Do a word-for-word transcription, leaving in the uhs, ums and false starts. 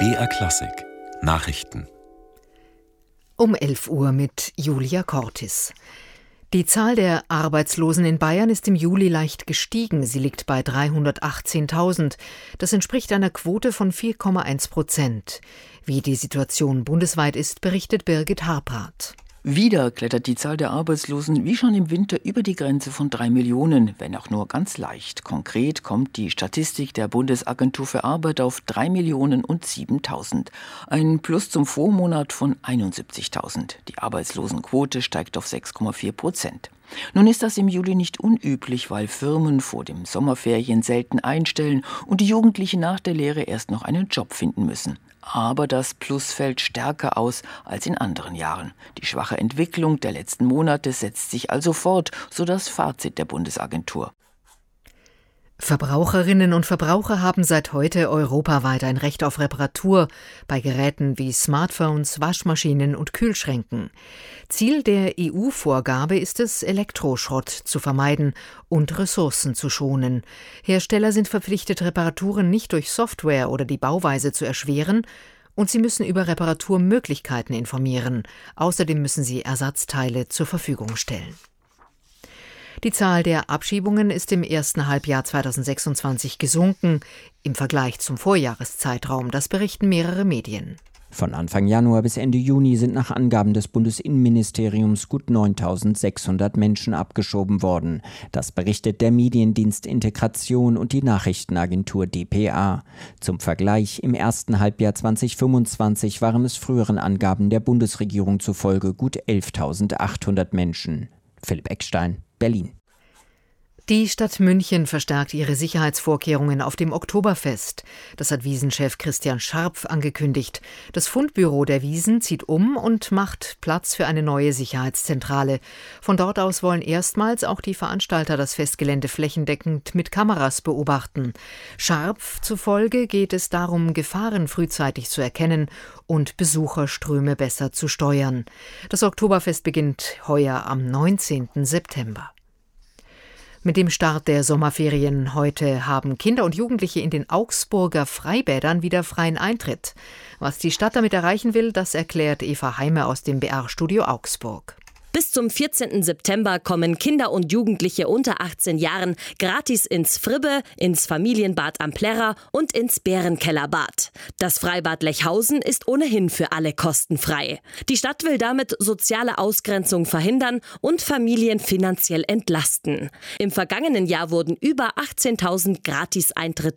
B R Klassik Nachrichten Um elf Uhr mit Julia Cortis. Die Zahl der Arbeitslosen in Bayern ist im Juli leicht gestiegen. Sie liegt bei dreihundertachtzehntausend. Das entspricht einer Quote von vier Komma eins Prozent. Wie die Situation bundesweit ist, berichtet Birgit Harprat. Wieder klettert die Zahl der Arbeitslosen wie schon im Winter über die Grenze von drei Millionen, wenn auch nur ganz leicht. Konkret kommt die Statistik der Bundesagentur für Arbeit auf drei Millionen und siebentausend. Ein Plus zum Vormonat von einundsiebzigtausend. Die Arbeitslosenquote steigt auf sechs Komma vier Prozent. Nun ist das im Juli nicht unüblich, weil Firmen vor dem Sommerferien selten einstellen und die Jugendlichen nach der Lehre erst noch einen Job finden müssen. Aber das Plus fällt stärker aus als in anderen Jahren. Die schwache Entwicklung der letzten Monate setzt sich also fort, so das Fazit der Bundesagentur. Verbraucherinnen und Verbraucher haben seit heute europaweit ein Recht auf Reparatur bei Geräten wie Smartphones, Waschmaschinen und Kühlschränken. Ziel der E U-Vorgabe ist es, Elektroschrott zu vermeiden und Ressourcen zu schonen. Hersteller sind verpflichtet, Reparaturen nicht durch Software oder die Bauweise zu erschweren, und sie müssen über Reparaturmöglichkeiten informieren. Außerdem müssen sie Ersatzteile zur Verfügung stellen. Die Zahl der Abschiebungen ist im ersten Halbjahr zweitausendsechsundzwanzig gesunken im Vergleich zum Vorjahreszeitraum. Das berichten mehrere Medien. Von Anfang Januar bis Ende Juni sind nach Angaben des Bundesinnenministeriums gut neuntausendsechshundert Menschen abgeschoben worden. Das berichtet der Mediendienst Integration und die Nachrichtenagentur D P A. Zum Vergleich, im ersten Halbjahr zweitausendfünfundzwanzig waren es früheren Angaben der Bundesregierung zufolge gut elftausendachthundert Menschen. Philipp Eckstein, Berlin. Die Stadt München verstärkt ihre Sicherheitsvorkehrungen auf dem Oktoberfest. Das hat Wiesenchef Christian Scharpf angekündigt. Das Fundbüro der Wiesn zieht um und macht Platz für eine neue Sicherheitszentrale. Von dort aus wollen erstmals auch die Veranstalter das Festgelände flächendeckend mit Kameras beobachten. Scharpf zufolge geht es darum, Gefahren frühzeitig zu erkennen und Besucherströme besser zu steuern. Das Oktoberfest beginnt heuer am neunzehnten September. Mit dem Start der Sommerferien heute haben Kinder und Jugendliche in den Augsburger Freibädern wieder freien Eintritt. Was die Stadt damit erreichen will, das erklärt Eva Heime aus dem B R-Studio Augsburg. Bis zum vierzehnten September kommen Kinder und Jugendliche unter achtzehn Jahren gratis ins Fribbe, ins Familienbad am Plärrer und ins Bärenkellerbad. Das Freibad Lechhausen ist ohnehin für alle kostenfrei. Die Stadt will damit soziale Ausgrenzung verhindern und Familien finanziell entlasten. Im vergangenen Jahr wurden über achtzehntausend Gratis-Eintritte